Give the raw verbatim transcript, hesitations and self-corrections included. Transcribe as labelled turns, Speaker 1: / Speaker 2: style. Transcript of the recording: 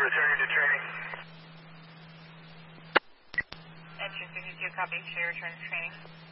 Speaker 1: returning to training.
Speaker 2: Entry fifty-two, copy. Show your return to training.